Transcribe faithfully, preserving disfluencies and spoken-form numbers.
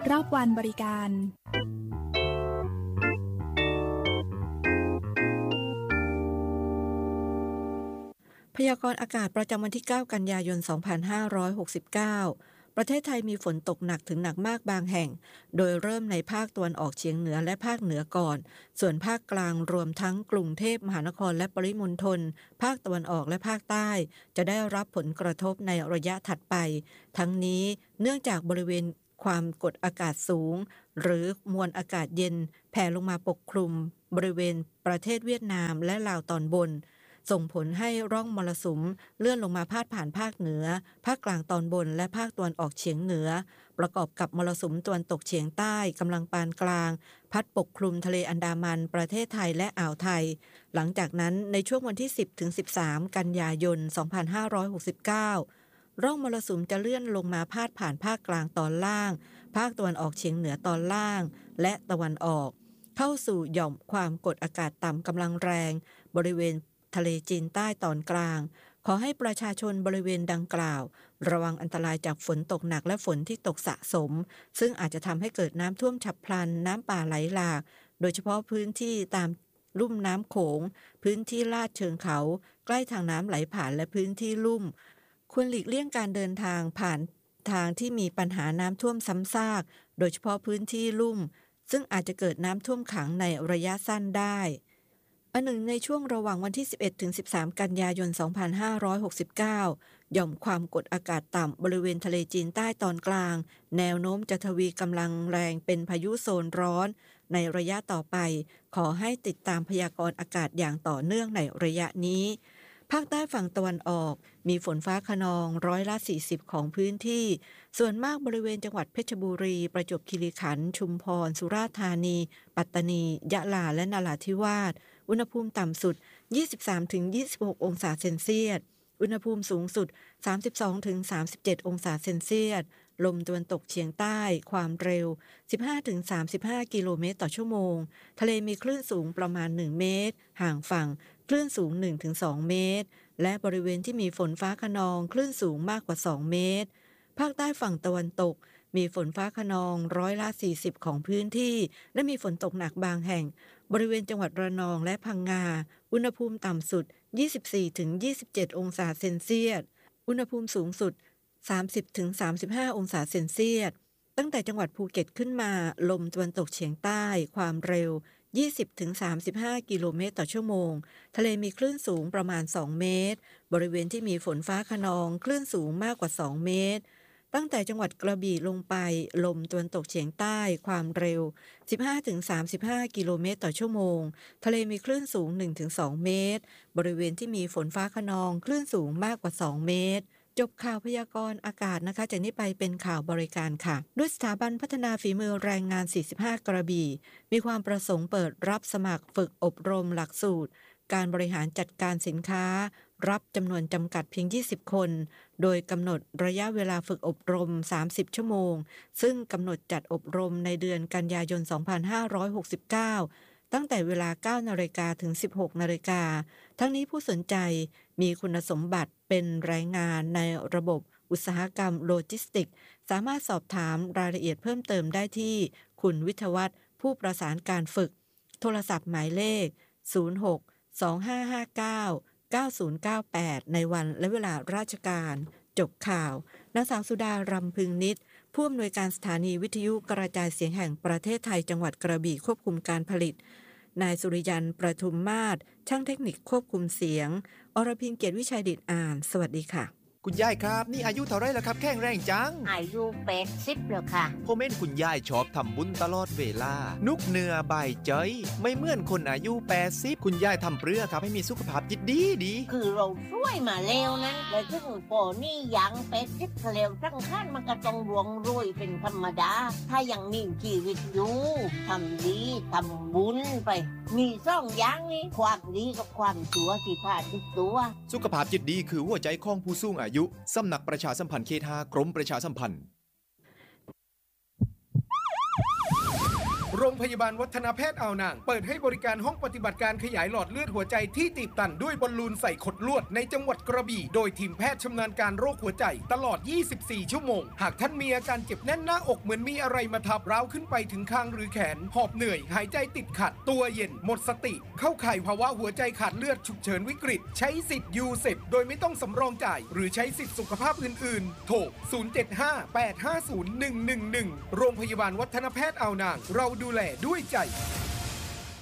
รอบวันบริการพยากรณ์อากาศประจำวันที่เก้ากันยายนสองพันห้าร้อยหกสิบเก้าประเทศไทยมีฝนตกหนักถึงหนักมากบางแห่งโดยเริ่มในภาคตะวันออกเฉียงเหนือและภาคเหนือก่อนส่วนภาคกลางรวมทั้งกรุงเทพมหานครและปริมณฑลภาคตะวันออกและภาคใต้จะได้รับผลกระทบในระยะถัดไปทั้งนี้เนื่องจากบริเวณความกดอากาศสูงหรือมวลอากาศเย็นแผ่ลงมาปกคลุมบริเวณประเทศเวียดนามและลาวตอนบนส่งผลให้ร่องมรสุมเลื่อนลงมาพาดผ่านภาคเหนือภาคกลางตอนบนและภาคตะวันออกเฉียงเหนือประกอบกับมรสุมตะวันตกเฉียงใต้กำลังปานกลางพัดปกคลุมทะเลอันดามันประเทศไทยและอ่าวไทยหลังจากนั้นในช่วงวันที่ สิบถึงสิบสาม กันยายน สองพันห้าร้อยหกสิบเก้าร่องมรสุมจะเลื่อนลงมาพาดผ่านภาคกลางตอนล่างภาคตะวันออกเฉียงเหนือตอนล่างและตะวันออกเข้าสู่หย่อมความกดอากาศต่ำกำลังแรงบริเวณทะเลจีนใต้ตอนกลางขอให้ประชาชนบริเวณดังกล่าวระวังอันตรายจากฝนตกหนักและฝนที่ตกสะสมซึ่งอาจจะทำให้เกิดน้ำท่วมฉับพลันน้ำป่าไหลหลากโดยเฉพาะพื้นที่ตามลุ่มน้ำโขงพื้นที่ลาดเชิงเขาใกล้ทางน้ำไหลผ่านและพื้นที่ลุ่มควรหลีกเลี่ยงการเดินทางผ่านทางที่มีปัญหาน้ำท่วมซ้ำซากโดยเฉพาะพื้นที่ลุ่มซึ่งอาจจะเกิดน้ำท่วมขังในระยะสั้นได้อันหนึ่งในช่วงระหว่างวันที่ สิบเอ็ดถึงสิบสาม กันยายน สองพันห้าร้อยหกสิบเก้า หย่อมความกดอากาศต่ำบริเวณทะเลจีนใต้ตอนกลางแนวโน้มจะทวีกำลังแรงเป็นพายุโซนร้อนในระยะต่อไปขอให้ติดตามพยากรณ์อากาศอย่างต่อเนื่องในระยะนี้ภาคใต้ฝั่งตะวันออกมีฝนฟ้าคะนองร้อยละสี่สิบของพื้นที่ส่วนมากบริเวณจังหวัดเพชรบุรีประจวบคีรีขันธ์ชุมพรสุราษฎร์ธานีปัตตานียะลาและนราธิวาสอุณหภูมิต่ำสุด ยี่สิบสามถึงยี่สิบหก องศาเซนเซียสอุณหภูมิสูงสุด สามสิบสองถึงสามสิบเจ็ด องศาเซนเซียสลมตะวันตกเฉียงใต้ความเร็ว สิบห้าถึงสามสิบห้า กิโลเมตรต่อชั่วโมงทะเลมีคลื่นสูงประมาณหนึ่งเมตรห่างฝั่งคลื่นสูง หนึ่งถึงสอง เมตรและบริเวณที่มีฝนฟ้าคะนองคลื่นสูงมากกว่าสองเมตรภาคใต้ฝั่งตะวันตกมีฝนฟ้าคะนองร้อยละสี่สิบของพื้นที่และมีฝนตกหนักบางแห่งบริเวณจังหวัดระนองและพังงาอุณหภูมิต่ำสุด ยี่สิบสี่ถึงยี่สิบเจ็ด องศาเซนเซียสอุณหภูมิสูงสุด สามสิบถึงสามสิบห้า องศาเซนเซียสตั้งแต่จังหวัดภูเก็ตขึ้นมาลมตะวันตกเฉียงใต้ความเร็ว ยี่สิบถึงสามสิบห้า กิโลเมตรต่อชั่วโมงทะเลมีคลื่นสูงประมาณสองเมตรบริเวณที่มีฝนฟ้าคะนองคลื่นสูงมากกว่าสองเมตรตั้งแต่จังหวัดกระบี่ลงไปลมตะวันตกเฉียงใต้ความเร็ว สิบห้าถึงสามสิบห้า กิโลเมตรต่อชั่วโมงทะเลมีคลื่นสูง หนึ่งถึงสอง เมตรบริเวณที่มีฝนฟ้าคะนองคลื่นสูงมากกว่าสองเมตรจบข่าวพยากรณ์อากาศนะคะจากนี้ไปเป็นข่าวบริการค่ะด้วยสถาบันพัฒนาฝีมือแรงงานสี่สิบห้ากระบี่มีความประสงค์เปิดรับสมัครฝึกอบรมหลักสูตรการบริหารจัดการสินค้ารับจำนวนจำกัดเพียงยี่สิบคนโดยกำหนดระยะเวลาฝึกอบรมสามสิบชั่วโมงซึ่งกำหนดจัดอบรมในเดือนกันยายนสองพันห้าร้อยหกสิบเก้าตั้งแต่เวลา เก้านาฬิกา ถึง สิบหกนาฬิกาทั้งนี้ผู้สนใจมีคุณสมบัติเป็นแรงงานในระบบอุตสาหกรรมโลจิสติกส์สามารถสอบถามรายละเอียดเพิ่มเติมได้ที่คุณวิทยวัฒน์ผู้ประสานการฝึกโทรศัพท์หมายเลขศูนย์ หก สอง ห้า ห้า เก้า เก้า ศูนย์ เก้า แปดในวันและเวลาราชการจบข่าวนางสาวสุดารำพึงนิตผู้อำนวยการสถานีวิทยุกระจายเสียงแห่งประเทศไทยจังหวัดกระบี่ควบคุมการผลิตนายสุริยันประทุมมาศช่างเทคนิคควบคุมเสียงอรพินเกียรติวิชัยดิษฐ์อ่านสวัสดีค่ะคุณยายครับนี่อายุเท่าไรแล้วครับแข็งแรงจังอายุแปดสิบแล้วค่ะผมเห็นคุณยายชอบทำบุญตลอดเวลานุกเนื้อใบเจยไม่เหมือนคนอายุแปดสิบคุณยายทำเพื่อครับให้มีสุขภาพดีดีคือเราช่วยมาแล้วนั้นและถึงปอนี่ยังแปดสิบแล้วทั้งขั้นมันก็ต้องรวงรวยเป็นธรรมดาถ้ายังมีชีวิตอยู่ทำดีทำบุญไปมีสองอย่างนี้ความดีกับความชั่วที่พาติดตัวสุขภาพจิตดีคือหัวใจของผู้สูงอายุสำนักประชาสัมพันธ์เขตห้ากรมประชาสัมพันธ์โรงพยาบาลวัฒนแพทย์อ่าวนางเปิดให้บริการห้องปฏิบัติการขยายหลอดเลือดหัวใจที่ตีบตันด้วยบอลลูนใส่ขดลวดในจังหวัดกระบี่โดยทีมแพทย์ชำนาญการโรคหัวใจตลอดยี่สิบสี่ชั่วโมงหากท่านมีอาการเจ็บแน่นหน้าอกเหมือนมีอะไรมาทับร้าวขึ้นไปถึงคางหรือแขนหอบเหนื่อยหายใจติดขัดตัวเย็นหมดสติเข้าข่ายภาวะหัวใจขาดเลือดฉุกเฉินวิกฤตใช้สิทธิ์ยูเซปโดยไม่ต้องสำรองจ่ายหรือใช้สิทธิสุขภาพอื่นๆโทรศูนย์ เจ็ด ห้า แปด ห้า ศูนย์ หนึ่ง หนึ่ง หนึ่งโรงพยาบาลวัฒนแพทย์อ่าวนางเราดูแลด้วยใจ